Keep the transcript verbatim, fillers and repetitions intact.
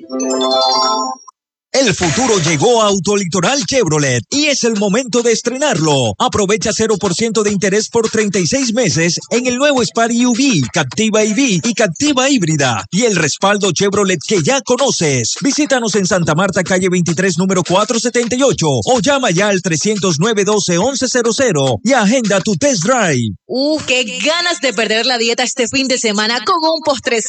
El futuro llegó a Autolitoral Chevrolet y es el momento de estrenarlo. Aprovecha cero por ciento de interés por treinta y seis meses en el nuevo Spari U V, Captiva I V y Captiva Híbrida y el respaldo Chevrolet que ya conoces. Visítanos en Santa Marta, calle veintitrés, número cuatrocientos setenta y ocho o llama ya al trescientos nueve, doce, once cero cero y agenda tu test drive. ¡Uh, qué ganas de perder la dieta este fin de semana con un postrecito!